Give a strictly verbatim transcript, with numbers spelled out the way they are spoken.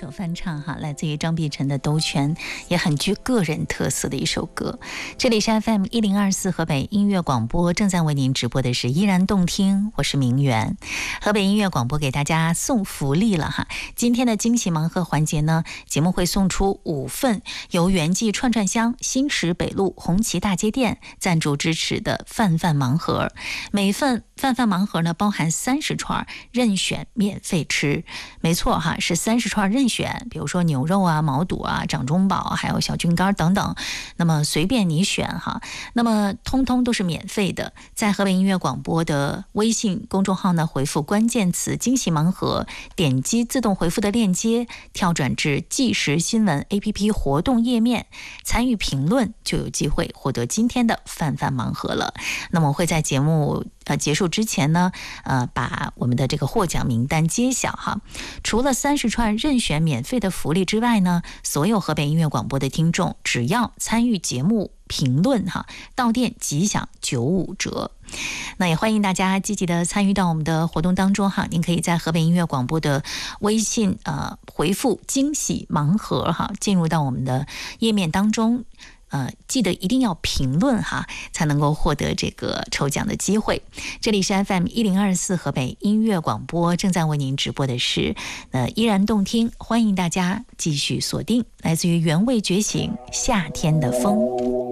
所翻唱哈，来自于张碧晨的《兜圈》，也很具个人特色的一首歌。这里是 F M 一零二四河北音乐广播，正在为您直播的是依然动听，我是明媛。河北音乐广播给大家送福利了哈，今天的惊喜盲盒环节呢，节目会送出五份由元记串串香新石北路红旗大街店赞助支持的饭饭盲盒，每份饭饭盲盒呢包含三十串，任选免费吃。没错哈，是三十串任选，比如说牛肉啊、毛肚啊、掌中宝，还有小菌干等等，那么随便你选哈。那么通通都是免费的，在河北音乐广播的微信公众号呢，回复关键词惊喜盲盒，点击自动回复的链接，跳转至即时新闻 A P P 活动页面，参与评论就有机会获得今天的饭饭盲盒了。那么我会在节目呃结束之前呢，呃把我们的这个获奖名单揭晓哈。除了三十串任选免费的福利之外呢，所有河北音乐广播的听众只要参与节目评论哈，到店即享九五折。那也欢迎大家积极的参与到我们的活动当中哈，您可以在河北音乐广播的微信呃回复惊喜盲盒哈，进入到我们的页面当中。呃，记得一定要评论哈，才能够获得这个抽奖的机会。这里是 F M 一零二四河北音乐广播，正在为您直播的是呃依然动听，欢迎大家继续锁定来自于原味觉醒夏天的风。